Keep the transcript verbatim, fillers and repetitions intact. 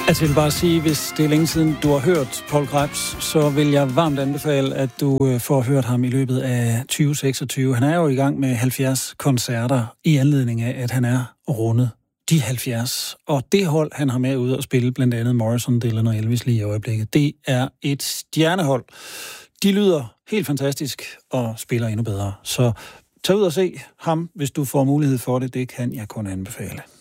Altså, jeg vil bare sige, hvis det er længe siden, du har hørt Poul Krebs, så vil jeg varmt anbefale, at du får hørt ham i løbet af tyve seksogtyve. Han er jo i gang med halvfjerds koncerter i anledning af, at han er rundet de halvfjerds. Og det hold, han har med ude at spille, blandt andet Morrison, Dylan og Elvis lige i øjeblikket, det er et stjernehold. De lyder helt fantastisk og spiller endnu bedre. Så tag ud og se ham, hvis du får mulighed for det. Det kan jeg kun anbefale.